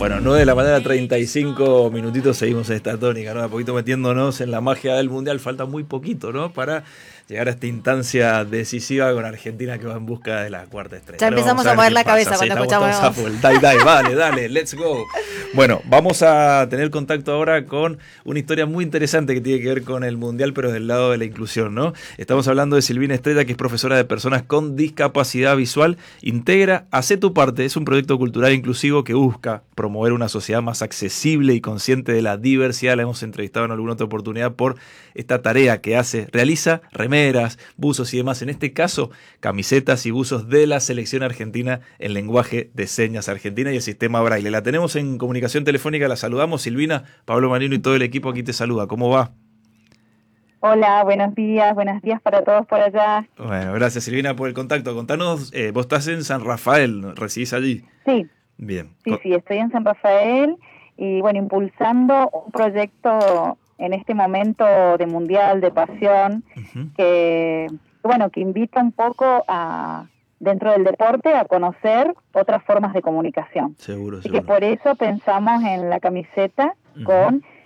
Bueno, 9 de la mañana, 35 minutitos, seguimos en esta tónica, ¿no? A poquito metiéndonos en la magia del Mundial, falta muy poquito, ¿no? Para llegar a esta instancia decisiva con Argentina que va en busca de la cuarta estrella. Ya empezamos a mover la cabeza cuando escuchamos. Dale, let's go. Bueno, vamos a tener contacto ahora con una historia muy interesante que tiene que ver con el Mundial, pero del lado de la inclusión, ¿no? Estamos hablando de Silvina Estrella, que es profesora de personas con discapacidad visual. Integra Hacé tu parte, es un proyecto cultural inclusivo que busca promover una sociedad más accesible y consciente de la diversidad. La hemos entrevistado en alguna otra oportunidad por esta tarea que hace. Realiza remeras, buzos y demás. En este caso, camisetas y buzos de la selección argentina en lenguaje de señas argentina y el sistema Braille. La tenemos en comunicación telefónica, la saludamos. Silvina, Pablo Marino y todo el equipo aquí te saluda. ¿Cómo va? Hola, buenos días para todos por allá. Bueno, gracias Silvina por el contacto. Contanos, vos estás en San Rafael, ¿residís allí? Sí. Bien. Sí, estoy en San Rafael y bueno, impulsando un proyecto en este momento de mundial, de pasión, que invita un poco a, dentro del deporte, a conocer otras formas de comunicación. Seguro. Que por eso pensamos en la camiseta con